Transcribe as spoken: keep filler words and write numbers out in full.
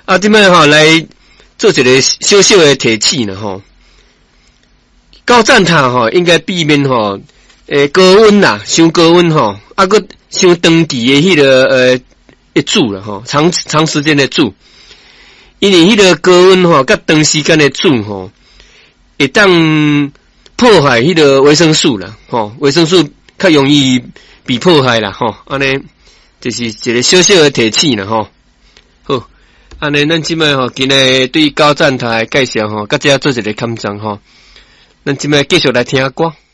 啊，这摆吼来做一个小小的提示呢吼。高赞塔吼应该避免吼诶高温啦，伤高温吼，啊个伤长期的迄、那个呃一煮啦吼，长长时间的煮，因为迄个高温吼甲长时间的煮吼，会当破坏迄个维生素啦吼，维生素较容易被破坏啦吼，安尼就是一个小小的提示啦吼。好，安尼咱即摆吼今日对高赞塔的介绍吼，甲遮做一个勘证吼，咱即摆继续来听歌。